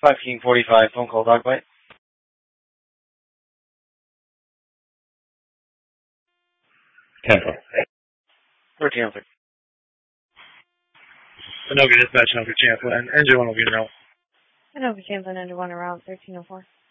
1545, phone call, Dogbite. 10-4. 1306. Anoka dispatch number Champlin, and engine 1 will be in route. Anoka Champlin, under 1 around 1304.